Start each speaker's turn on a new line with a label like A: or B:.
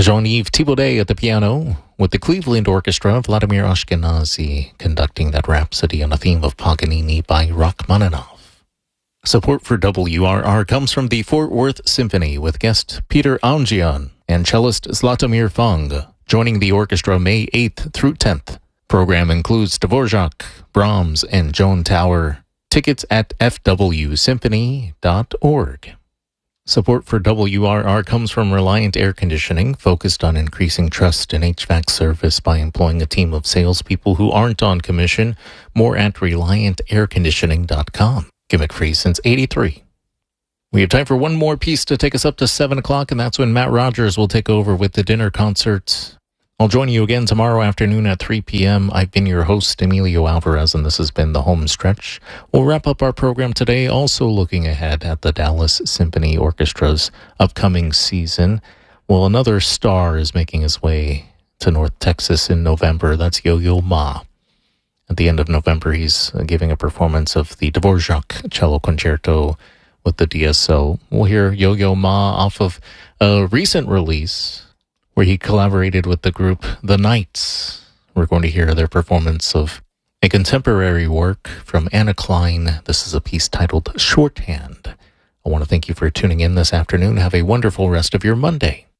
A: Jean-Yves Thibaudet at the piano, with the Cleveland Orchestra, Vladimir Ashkenazy conducting that Rhapsody on a theme of Paganini by Rachmaninoff. Support for WRR comes from the Fort Worth Symphony with guest Peter Angian and cellist Zlatomir Fong, joining the orchestra May 8th through 10th. Program includes Dvorak, Brahms, and Joan Tower. Tickets at fwsymphony.org. Support for WRR comes from Reliant Air Conditioning, focused on increasing trust in HVAC service by employing a team of salespeople who aren't on commission. More at ReliantAirConditioning.com. Gimmick-free since '83. We have time for one more piece to take us up to 7 o'clock, and that's when Matt Rogers will take over with the dinner concert. I'll join you again tomorrow afternoon at 3 p.m. I've been your host, Emilio Alvarez, and this has been The Home Stretch. We'll wrap up our program today, also looking ahead at the Dallas Symphony Orchestra's upcoming season. Well, another star is making his way to North Texas in November. That's Yo-Yo Ma. At the end of November, he's giving a performance of the Dvorak Cello Concerto with the DSO. We'll hear Yo-Yo Ma off of a recent release where he collaborated with the group The Knights. We're going to hear their performance of a contemporary work from Anna Klein. This is a piece titled Shorthand. I want to thank you for tuning in this afternoon. Have a wonderful rest of your Monday.